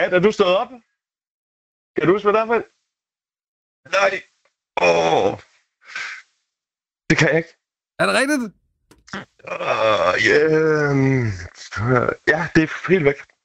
Er du stået op? Kan du huske, hvad der er for? Nej. Åh. Det kan jeg ikke. Er det rigtigt? Ja, det er helt væk.